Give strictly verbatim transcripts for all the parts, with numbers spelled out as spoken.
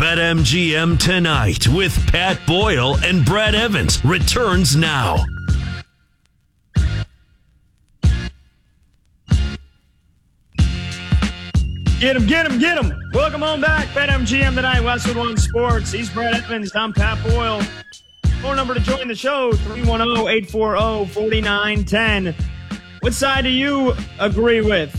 BetMGM Tonight with Pat Boyle and Brad Evans returns now. Get him, get him, get him. Welcome on back. BetMGM Tonight, Westwood One Sports. He's Brad Evans. I'm Pat Boyle. Phone number to join the show, three one zero, eight four zero, four nine one zero. What side do you agree with?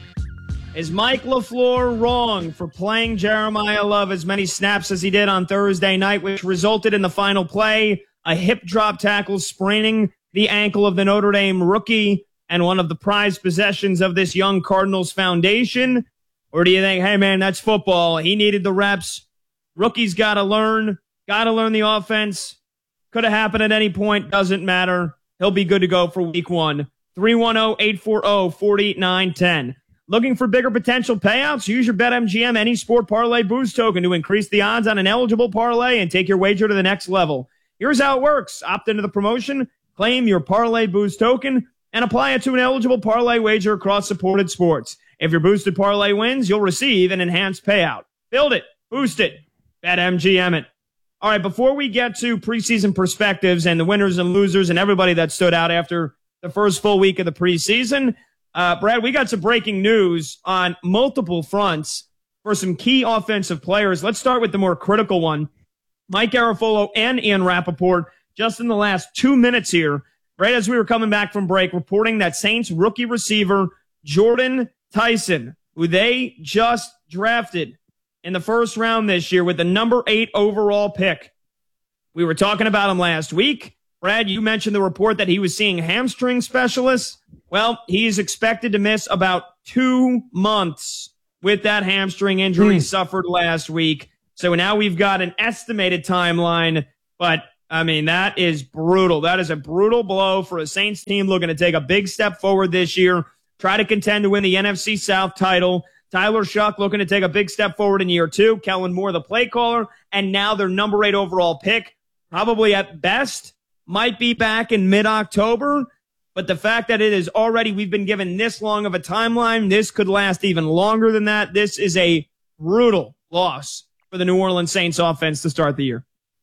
Is Mike LaFleur wrong for playing Jeremiah Love as many snaps as he did on Thursday night, which resulted in the final play, a hip drop tackle spraining the ankle of the Notre Dame rookie and one of the prized possessions of this young Cardinals foundation? Or do you think, hey, man, that's football. He needed the reps. Rookie's got to learn, got to learn the offense. Could have happened at any point. Doesn't matter. He'll be good to go for week one. three one zero, eight four zero, four nine one zero. Looking for bigger potential payouts? Use your BetMGM Any Sport Parlay Boost token to increase the odds on an eligible parlay and take your wager to the next level. Here's how it works. Opt into the promotion, claim your Parlay Boost token, and apply it to an eligible parlay wager across supported sports. If your boosted parlay wins, you'll receive an enhanced payout. Build it. Boost it. BetMGM it. All right, before we get to preseason perspectives and the winners and losers and everybody that stood out after the first full week of the preseason, Uh, Brad, we got some breaking news on multiple fronts for some key offensive players. Let's start with the more critical one. Mike Garafolo and Ian Rappaport, just in the last two minutes here, right as we were coming back from break, reporting that Saints rookie receiver Jordan Tyson, who they just drafted in the first round this year with the number eight overall pick. We were talking about him last week. Brad, you mentioned the report that he was seeing hamstring specialists. Well, he's expected to miss about two months with that hamstring injury mm. suffered last week. So now we've got an estimated timeline, but I mean, that is brutal. That is a brutal blow for a Saints team looking to take a big step forward this year, try to contend to win the N F C South title. Tyler Shuck looking to take a big step forward in year two. Kellen Moore, the play caller, and now their number eight overall pick, probably at best, might be back in mid-October. But the fact that it is already, we've been given this long of a timeline, this could last even longer than that. This is a brutal loss for the New Orleans Saints offense to start the year.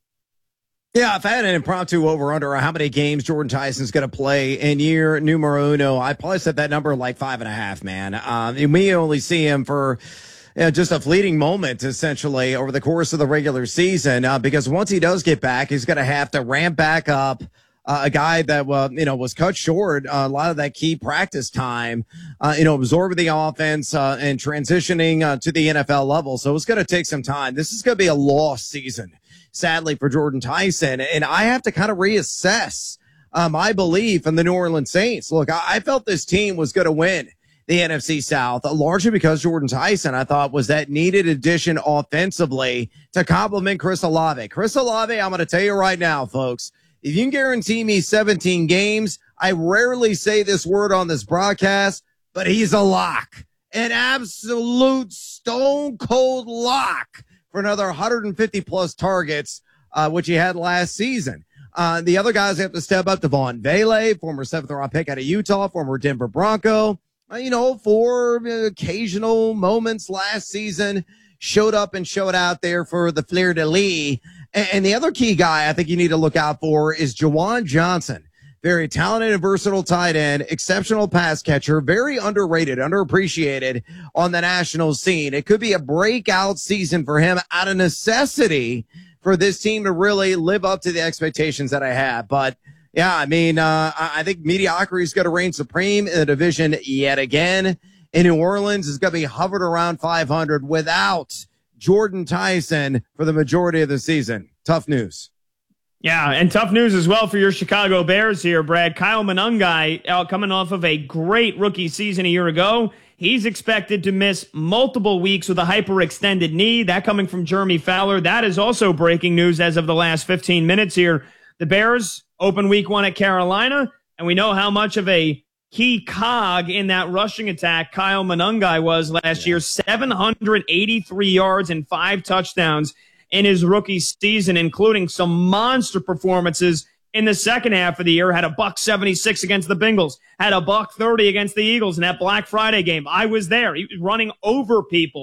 Yeah, if I had an impromptu over-under on how many games Jordan Tyson's going to play in year numero uno, I'd probably set that number like five and a half, man. Um, and we only see him for you know, just a fleeting moment, essentially, over the course of the regular season, uh, because once he does get back, he's going to have to ramp back up. Uh, a guy that, uh, you know, was cut short uh, a lot of that key practice time, uh, you know, absorbing the offense uh, and transitioning uh, to the N F L level. So it's going to take some time. This is going to be a lost season, sadly, for Jordan Tyson. And I have to kind of reassess uh, my belief in the New Orleans Saints. Look, I, I felt this team was going to win the N F C South, uh, largely because Jordan Tyson, I thought, was that needed addition offensively to complement Chris Olave. Chris Olave, I'm going to tell you right now, folks, if you can guarantee me seventeen games, I rarely say this word on this broadcast, but he's a lock. An absolute stone cold lock for another one hundred fifty plus targets, uh, which he had last season. Uh, the other guys have to step up. Devon Vele, former seventh round pick out of Utah, former Denver Bronco, uh, you know, for occasional moments last season, showed up and showed out there for the Fleur de Lis. And the other key guy I think you need to look out for is Juwan Johnson. Very talented and versatile tight end, exceptional pass catcher, very underrated, underappreciated on the national scene. It could be a breakout season for him out of necessity for this team to really live up to the expectations that I have. But, yeah, I mean, uh, I think mediocrity is going to reign supreme in the division yet again. In New Orleans is going to be hovered around five hundred without Jordan Tyson for the majority of the season. Tough news. Yeah, and tough news as well for your Chicago Bears here, Brad. Kyle Monangai, uh, coming off of a great rookie season a year ago. He's expected to miss multiple weeks with a hyperextended knee. That coming from Jeremy Fowler. That is also breaking news as of the last fifteen minutes here. The Bears open week one at Carolina, and we know how much of a key cog in that rushing attack Kyle Monangai was last year. seven hundred eighty-three yards and five touchdowns in his rookie season, including some monster performances in the second half of the year. Had a buck seventy-six against the Bengals, had a buck thirty against the Eagles in that Black Friday game. I was there. He was running over people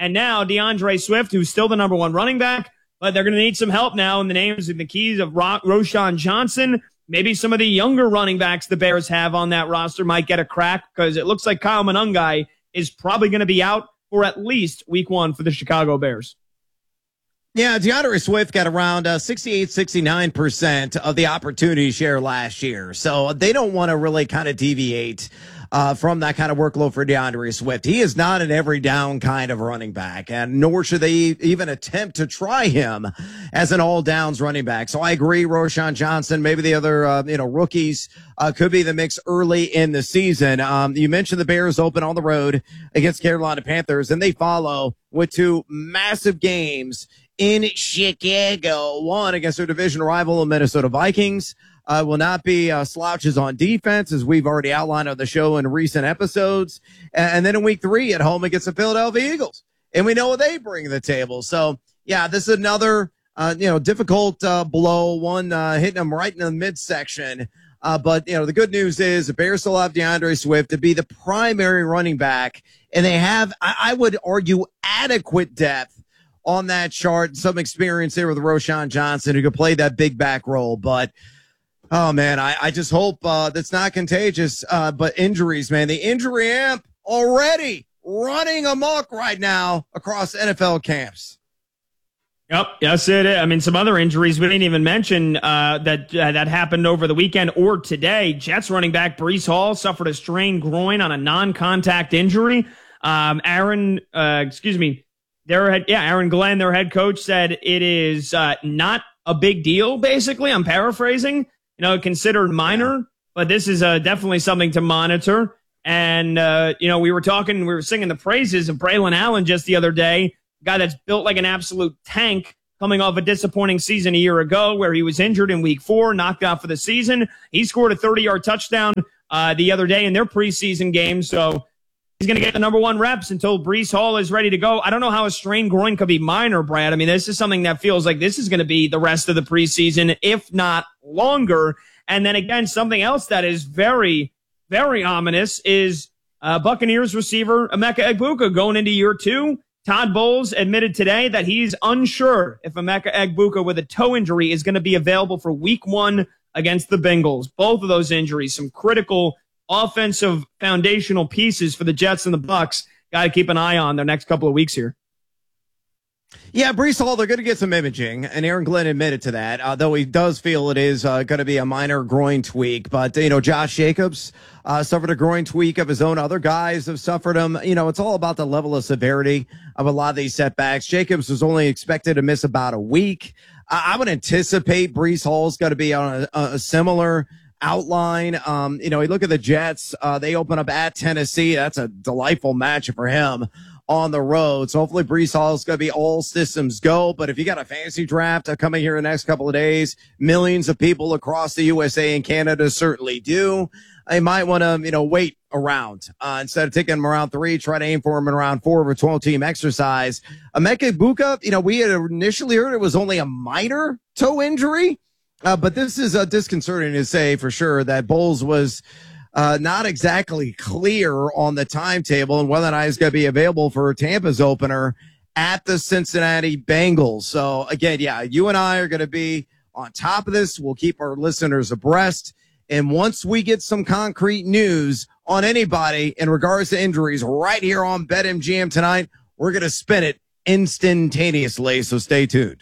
And now DeAndre Swift, who's still the number one running back, but they're going to need some help now in the names and the keys of Ro- Roschon Johnson. Maybe some of the younger running backs the Bears have on that roster might get a crack, because it looks like Kyle Monangai is probably going to be out for at least week one for the Chicago Bears. Yeah, DeAndre Swift got around uh, sixty-eight, sixty-nine percent of the opportunity share last year. So they don't want to really kind of deviate uh, from that kind of workload for DeAndre Swift. He is not an every down kind of running back, and nor should they even attempt to try him as an all downs running back. So I agree, Roschon Johnson, maybe the other, uh, you know, rookies uh, could be the mix early in the season. Um, you mentioned the Bears open on the road against Carolina Panthers, and they follow with two massive games in Chicago. One against their division rival, the Minnesota Vikings. Uh, will not be uh, slouches on defense, as we've already outlined on the show in recent episodes. And then in week three at home against the Philadelphia Eagles. And we know what they bring to the table. So, yeah, this is another, uh, you know, difficult uh, blow, one uh, hitting them right in the midsection. Uh, but, you know, the good news is the Bears still have DeAndre Swift to be the primary running back. And they have, I, I would argue, adequate depth on that chart, some experience there with Roschon Johnson, who could play that big back role. But, oh, man, I, I just hope uh, that's not contagious. Uh, but injuries, man, the injury amp already running amok right now across N F L camps. Yep, yes, it is. I mean, some other injuries we didn't even mention uh, that uh, that happened over the weekend or today. Jets running back Breece Hall suffered a strained groin on a non-contact injury. Um, Aaron, uh, excuse me, Their head, yeah, Aaron Glenn, their head coach, said it is uh, not a big deal, basically. I'm paraphrasing, you know, considered minor, but this is uh, definitely something to monitor. And, uh, you know, we were talking, we were singing the praises of Braylon Allen just the other day, a guy that's built like an absolute tank, coming off a disappointing season a year ago where he was injured in week four, knocked out for the season. He scored a thirty-yard touchdown uh, the other day in their preseason game, so he's going to get the number one reps until Breece Hall is ready to go. I don't know how a strained groin could be minor, Brad. I mean, this is something that feels like this is going to be the rest of the preseason, if not longer. And then again, something else that is very, very ominous is uh, Buccaneers receiver Emeka Egbuka going into year two. Todd Bowles admitted today that he's unsure if Emeka Egbuka with a toe injury is going to be available for week one against the Bengals. Both of those injuries, some critical offensive foundational pieces for the Jets and the Bucs. Got to keep an eye on their next couple of weeks here. Yeah, Breece Hall, they're going to get some imaging, and Aaron Glenn admitted to that, uh, though he does feel it is uh, going to be a minor groin tweak. But, you know, Josh Jacobs uh, suffered a groin tweak of his own. Other guys have suffered them. You know, it's all about the level of severity of a lot of these setbacks. Jacobs was only expected to miss about a week. I, I would anticipate Breece Hall's going to be on a, a similar outline. Um, you know, you look at the Jets, uh, they open up at Tennessee. That's a delightful matchup for him on the road. So hopefully Breece Hall is going to be all systems go. But if you got a fantasy draft coming here in the next couple of days, millions of people across the U S A and Canada certainly do. I might want to, you know, wait around uh, instead of taking him around three, try to aim for him in round four of a twelve team exercise. Emeka Egbuka, you know, we had initially heard it was only a minor toe injury. Uh, but this is uh, disconcerting to say for sure that Bowles was uh, not exactly clear on the timetable and whether or not he's going to be available for Tampa's opener at the Cincinnati Bengals. So, again, yeah, you and I are going to be on top of this. We'll keep our listeners abreast. And once we get some concrete news on anybody in regards to injuries right here on BetMGM tonight, we're going to spin it instantaneously. So stay tuned.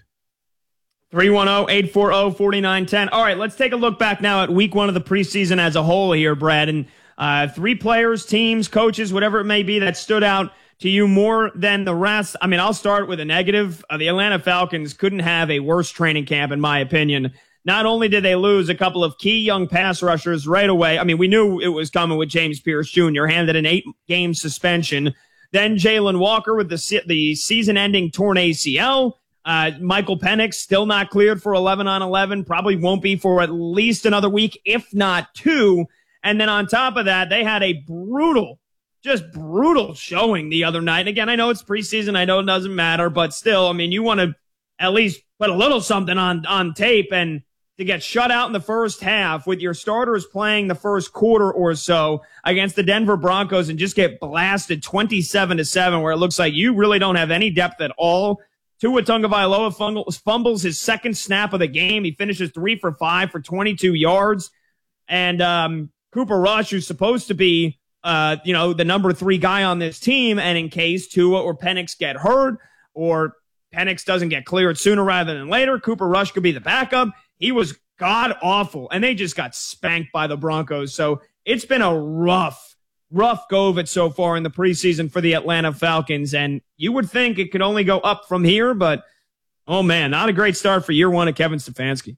three one zero, eight four zero, four nine one zero. All right, let's take a look back now at week one of the preseason as a whole here, Brad. And uh, three players, teams, coaches, whatever it may be that stood out to you more than the rest. I mean, I'll start with a negative. Uh, the Atlanta Falcons couldn't have a worse training camp, in my opinion. Not only did they lose a couple of key young pass rushers right away. I mean, we knew it was coming with James Pierce Junior, handed an eight-game suspension. Then Jalen Walker with the, the season-ending torn A C L. Uh, Michael Penix still not cleared for eleven on eleven, probably won't be for at least another week, if not two. And then on top of that, they had a brutal, just brutal showing the other night. And again, I know it's preseason. I know it doesn't matter, but still, I mean, you want to at least put a little something on, on tape. And to get shut out in the first half with your starters playing the first quarter or so against the Denver Broncos and just get blasted twenty-seven to seven, where it looks like you really don't have any depth at all. Tua Tagovailoa fumbles his second snap of the game. He finishes three for five for twenty-two yards. And um, Cooper Rush, who's supposed to be, uh, you know, the number three guy on this team, and in case Tua or Penix get hurt or Penix doesn't get cleared sooner rather than later, Cooper Rush could be the backup. He was god-awful, and they just got spanked by the Broncos. So it's been a rough, rough go of it so far in the preseason for the Atlanta Falcons, and you would think it could only go up from here, but, oh, man, not a great start for year one of Kevin Stefanski.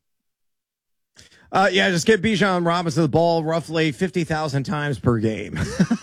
Uh, yeah, just get Bijan Robinson the ball roughly fifty thousand times per game.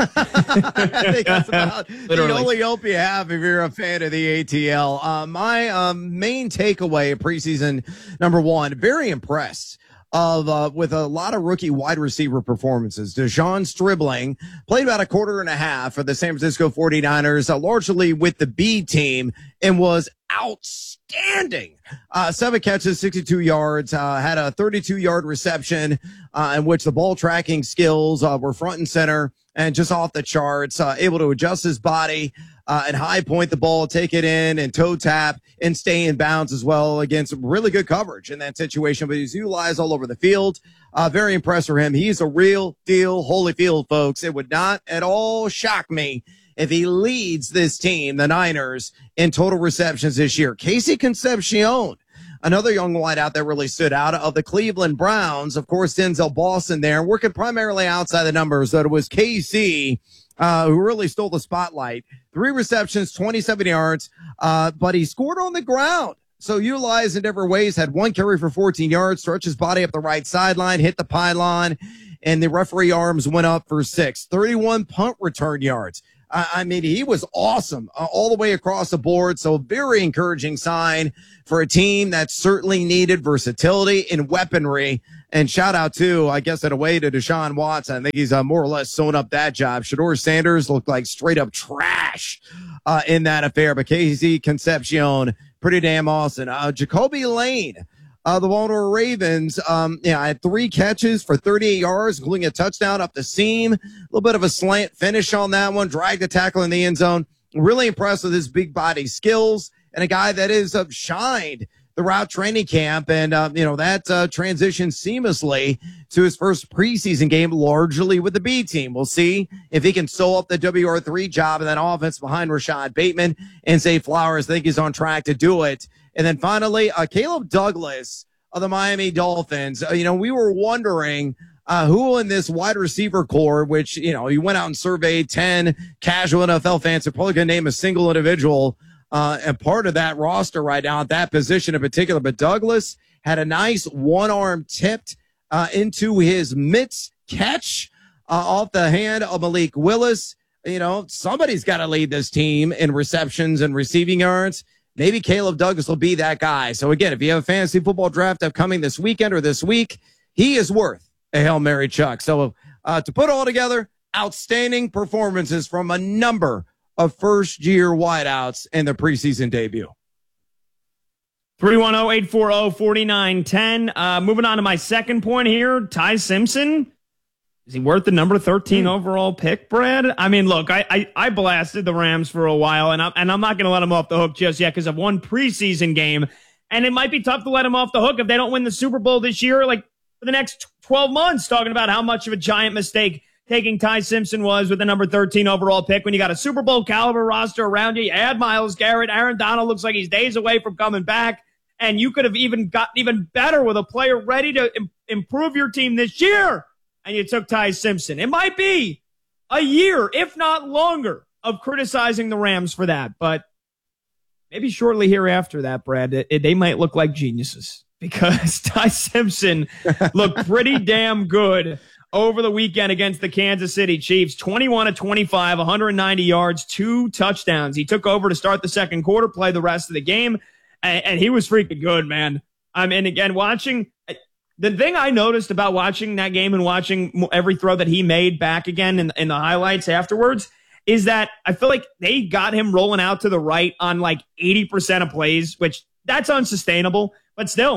I think that's about the only hope you have if you're a fan of the A T L. Uh, my um, main takeaway of preseason number one, very impressed of uh, with a lot of rookie wide receiver performances. Dejon Stribling played about a quarter and a half for the San Francisco forty-niners, uh, largely with the B team, and was outstanding. Uh, seven catches, sixty-two yards, uh, had a thirty-two yard reception, uh, in which the ball tracking skills, uh, were front and center and just off the charts, uh, able to adjust his body, uh, and high point the ball, take it in and toe tap and stay in bounds as well against really good coverage in that situation. But he's utilized all over the field. Uh, very impressed for him. He's a real deal Holyfield, folks. It would not at all shock me if he leads this team, the Niners, in total receptions this year. Casey Concepcion, another young wideout that really stood out of the Cleveland Browns. Of course, Denzel Boston there, working primarily outside the numbers. That it was K C uh, who really stole the spotlight. Three receptions, twenty-seven yards, uh, but he scored on the ground. So utilized in different ways, had one carry for fourteen yards, stretched his body up the right sideline, hit the pylon, and the referee arms went up for six. thirty-one punt return yards. I mean, he was awesome uh, all the way across the board. So very encouraging sign for a team that certainly needed versatility in weaponry. And shout out to, I guess, in a way, to Deshaun Watson. I think he's uh, more or less sewn up that job. Shedeur Sanders looked like straight up trash uh, in that affair. But Casey Concepcion, pretty damn awesome. Uh, Jacoby Lane. Uh, the Baltimore Ravens, um, yeah, I had three catches for thirty-eight yards, including a touchdown up the seam. A little bit of a slant finish on that one, dragged the tackle in the end zone. Really impressed with his big body skills, and a guy that is uh, shined throughout training camp, and uh, you know that uh, transitioned seamlessly to his first preseason game, largely with the B team. We'll see if he can sew up the W R three job in that offense behind Rashad Bateman and Zay Flowers. I think he's on track to do it. And then finally, uh, Caleb Douglas of the Miami Dolphins. Uh, you know, we were wondering uh, who in this wide receiver core, which, you know, you went out and surveyed ten casual N F L fans, are probably going to name a single individual uh, and part of that roster right now at that position in particular. But Douglas had a nice one arm tipped uh, into his mitts catch uh, off the hand of Malik Willis. You know, somebody's got to lead this team in receptions and receiving yards. Maybe Caleb Douglas will be that guy. So again, if you have a fantasy football draft upcoming this weekend or this week, he is worth a Hail Mary Chuck. So uh, to put all together, outstanding performances from a number of first-year wideouts in the preseason debut. three one zero, eight four zero, four nine one zero. Uh, moving on to my second point here, Ty Simpson. Is he worth the number thirteen mm. overall pick, Brad? I mean, look, I, I, I blasted the Rams for a while, and I'm, and I'm not going to let him off the hook just yet because of one preseason game. And it might be tough to let him off the hook if they don't win the Super Bowl this year, like for the next twelve months, talking about how much of a giant mistake taking Ty Simpson was with the number thirteen overall pick when you got a Super Bowl caliber roster around you. You add Myles Garrett. Aaron Donald looks like he's days away from coming back. And you could have even gotten even better with a player ready to im- improve your team this year. And you took Ty Simpson. It might be a year, if not longer, of criticizing the Rams for that. But maybe shortly hereafter that, Brad, it, it, they might look like geniuses because Ty Simpson looked pretty damn good over the weekend against the Kansas City Chiefs. twenty-one of twenty-five, one hundred ninety yards, two touchdowns. He took over to start the second quarter, play the rest of the game, and, and he was freaking good, man. I mean, again, watching... The thing I noticed about watching that game and watching every throw that he made back again in, in the highlights afterwards is that I feel like they got him rolling out to the right on like eighty percent of plays, which that's unsustainable. But still,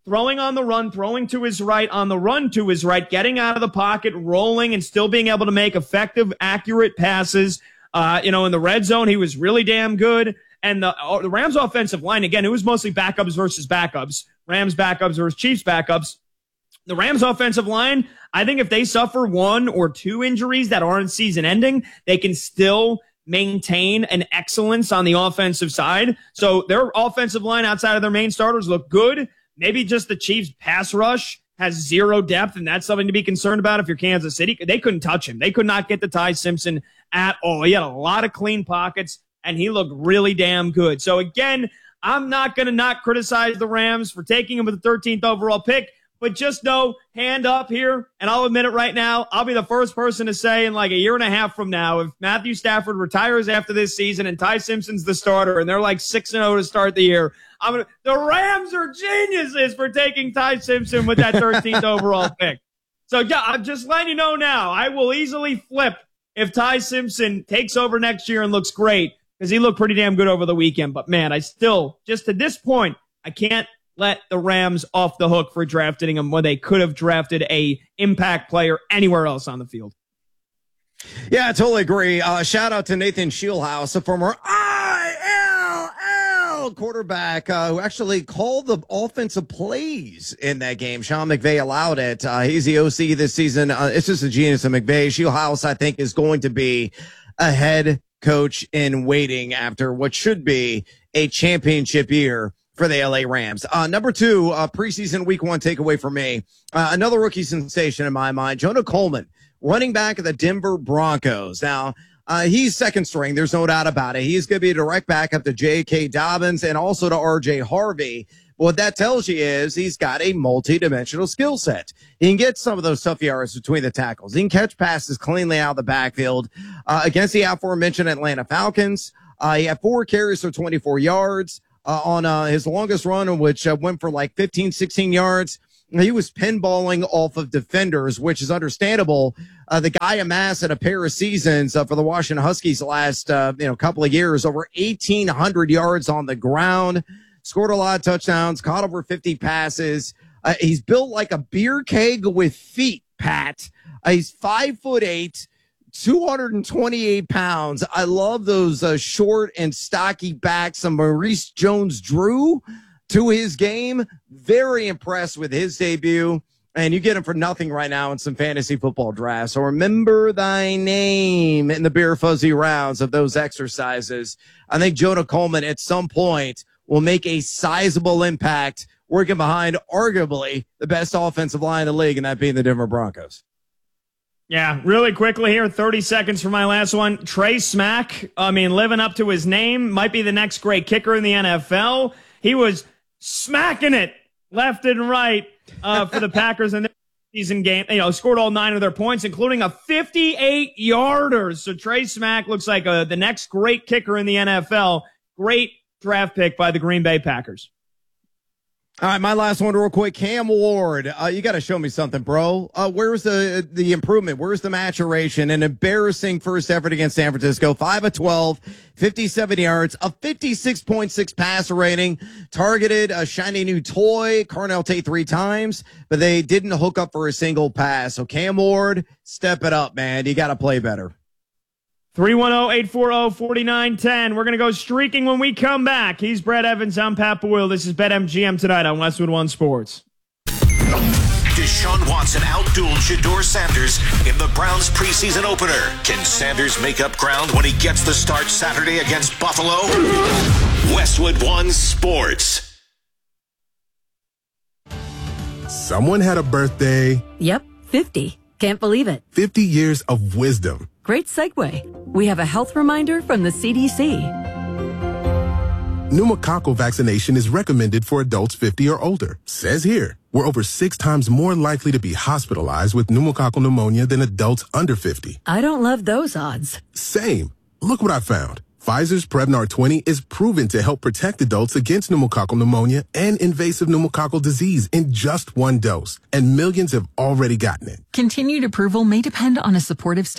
throwing on the run, throwing to his right, on the run to his right, getting out of the pocket, rolling, and still being able to make effective, accurate passes. Uh, you know, in the red zone, he was really damn good. And the, uh, the Rams offensive line, again, it was mostly backups versus backups. Rams backups versus Chiefs backups. The Rams offensive line, I think if they suffer one or two injuries that aren't season ending, they can still maintain an excellence on the offensive side. So their offensive line outside of their main starters look good. Maybe just the Chiefs pass rush has zero depth, and that's something to be concerned about if you're Kansas City. They couldn't touch him. They could not get to Ty Simpson at all. He had a lot of clean pockets, and he looked really damn good. So again, I'm not going to not criticize the Rams for taking him with the thirteenth overall pick. But just know, hand up here, and I'll admit it right now, I'll be the first person to say in like a year and a half from now, if Matthew Stafford retires after this season and Ty Simpson's the starter and they're like six and oh to start the year, I'm gonna, the Rams are geniuses for taking Ty Simpson with that thirteenth overall pick. So yeah, I'm just letting you know now, I will easily flip if Ty Simpson takes over next year and looks great, because he looked pretty damn good over the weekend. But man, I still, just to this point, I can't let the Rams off the hook for drafting him when they could have drafted a impact player anywhere else on the field. Yeah, I totally agree. Uh, shout out to Nathan Shieldhouse, a former I L L quarterback uh, who actually called the offensive plays in that game. Sean McVay allowed it. Uh, he's the O C this season. Uh, it's just a genius of McVay. Shieldhouse, I think, is going to be a head coach in waiting after what should be a championship year for the L A Rams. Uh, number two, uh, preseason week one takeaway for me. Uh, another rookie sensation in my mind, Jonah Coleman, running back of the Denver Broncos. Now, uh, he's second string. There's no doubt about it. He's going to be a direct backup to J K. Dobbins and also to R J. Harvey. But what that tells you is he's got a multi-dimensional skill set. He can get some of those tough yards between the tackles. He can catch passes cleanly out of the backfield. Uh, against the aforementioned Atlanta Falcons, uh, he had four carries for twenty-four yards. Uh, on uh, his longest run, which uh, went for like fifteen, sixteen yards. He was pinballing off of defenders, which is understandable. Uh, the guy amassed in a pair of seasons uh, for the Washington Huskies the last uh, you know couple of years, over eighteen hundred yards on the ground, scored a lot of touchdowns, caught over fifty passes. Uh, he's built like a beer keg with feet, Pat. Uh, he's five foot eight. two hundred twenty-eight pounds. I love those uh, short and stocky backs. Some Maurice Jones-Drew to his game. Very impressed with his debut. And you get him for nothing right now in some fantasy football drafts. So remember thy name in the beer fuzzy rounds of those exercises. I think Jonah Coleman at some point will make a sizable impact working behind arguably the best offensive line in the league, and that being the Denver Broncos. Yeah, really quickly here, thirty seconds for my last one. Trey Smack, I mean, living up to his name, might be the next great kicker in the N F L. He was smacking it left and right uh, for the Packers in their season game. You know, scored all nine of their points, including a fifty-eight yarder. So Trey Smack looks like a, the next great kicker in the N F L. Great draft pick by the Green Bay Packers. All right, my last one real quick. Cam Ward, uh, you got to show me something, bro. Uh, where's the the improvement? Where's the maturation? An embarrassing first effort against San Francisco. five of twelve, fifty-seven yards, a fifty-six point six passer rating, targeted a shiny new toy, Carnell Tate three times, but they didn't hook up for a single pass. So Cam Ward, step it up, man. You got to play better. three one zero, eight four zero, four nine one zero. We're going to go streaking when we come back. He's Brett Evans. I'm Pat Boyle. This is BetMGM tonight on Westwood One Sports. Deshaun Watson outdueled Shedeur Sanders in the Browns preseason opener. Can Sanders make up ground when he gets the start Saturday against Buffalo? Westwood One Sports. Someone had a birthday. Yep, fifty. Can't believe it. fifty years of wisdom. Great segue. We have a health reminder from the C D C. Pneumococcal vaccination is recommended for adults fifty or older. Says here, we're over six times more likely to be hospitalized with pneumococcal pneumonia than adults under fifty. I don't love those odds. Same. Look what I found. Pfizer's Prevnar twenty is proven to help protect adults against pneumococcal pneumonia and invasive pneumococcal disease in just one dose. And millions have already gotten it. Continued approval may depend on a supportive study.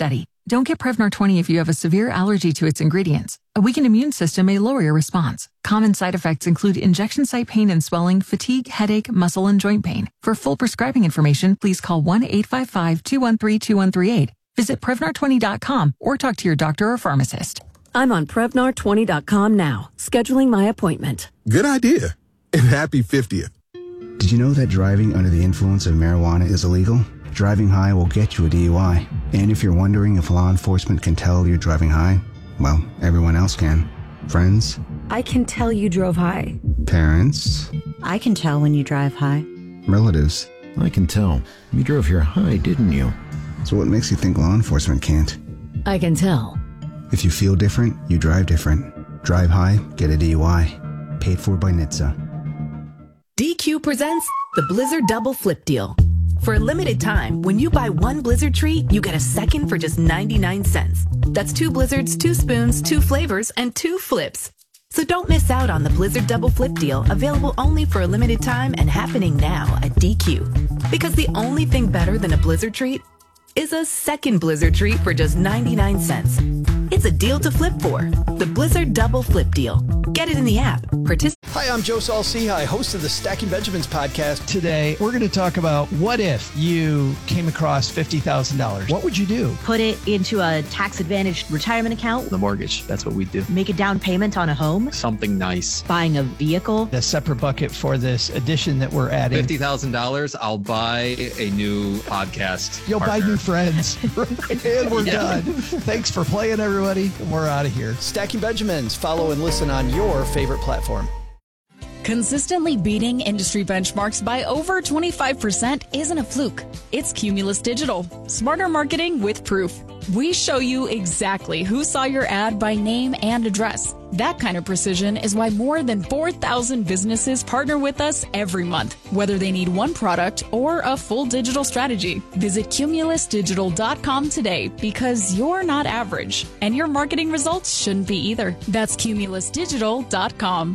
Don't get Prevnar twenty if you have a severe allergy to its ingredients. A weakened immune system may lower your response. Common side effects include injection site pain and swelling, fatigue, headache, muscle, and joint pain. For full prescribing information, please call one eight five five, two one three, two one three eight. Visit Prevnar twenty dot com or talk to your doctor or pharmacist. I'm on Prevnar twenty dot com now, scheduling my appointment. Good idea. And happy fiftieth. Did you know that driving under the influence of marijuana is illegal? Driving high will get you a D U I. And if you're wondering if law enforcement can tell you're driving high, well, everyone else can. Friends? I can tell you drove high. Parents? I can tell when you drive high. Relatives? I can tell. You drove here high, didn't you? So what makes you think law enforcement can't? I can tell. If you feel different, you drive different. Drive high, get a D U I. Paid for by N H T S A. D Q presents the Blizzard Double Flip Deal. For a limited time, when you buy one Blizzard treat, you get a second for just ninety-nine cents. That's two Blizzards, two spoons, two flavors, and two flips. So don't miss out on the Blizzard Double Flip Deal, available only for a limited time and happening now at D Q. Because the only thing better than a Blizzard treat is a second Blizzard treat for just ninety-nine cents. It's a deal to flip for. The Blizzard Double Flip Deal. Get it in the app. Partic- Hi, I'm Joe Saul-Sehy, host of the Stacking Benjamins podcast. Today, we're going to talk about what if you came across fifty thousand dollars? What would you do? Put it into a tax-advantaged retirement account. The mortgage, that's what we do. Make a down payment on a home. Something nice. Buying a vehicle. A separate bucket for this addition that we're adding. fifty thousand dollars, I'll buy a new podcast You'll partner. buy new friends. And we're yeah. done. Thanks for playing, everybody. We're out of here. Stacking Benjamins. Follow and listen on your favorite platform. Consistently beating industry benchmarks by over twenty-five percent isn't a fluke. It's Cumulus Digital. Smarter marketing with proof. We show you exactly who saw your ad by name and address. That kind of precision is why more than four thousand businesses partner with us every month, whether they need one product or a full digital strategy. Visit cumulus digital dot com today because you're not average, and your marketing results shouldn't be either. That's cumulus digital dot com.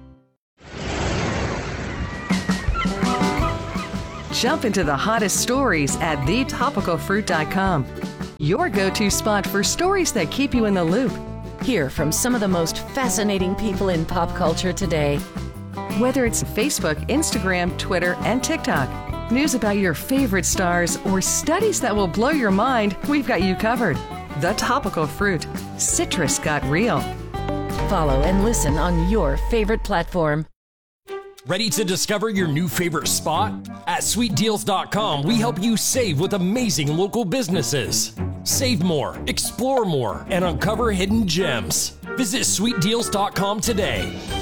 Jump into the hottest stories at the topical fruit dot com. Your go-to spot for stories that keep you in the loop. Hear from some of the most fascinating people in pop culture today. Whether it's Facebook, Instagram, Twitter, and TikTok, news about your favorite stars, or studies that will blow your mind, we've got you covered. The Topical Fruit. Citrus got real. Follow and listen on your favorite platform. Ready to discover your new favorite spot? At sweet deals dot com, we help you save with amazing local businesses. Save more, explore more, and uncover hidden gems. Visit sweet deals dot com today.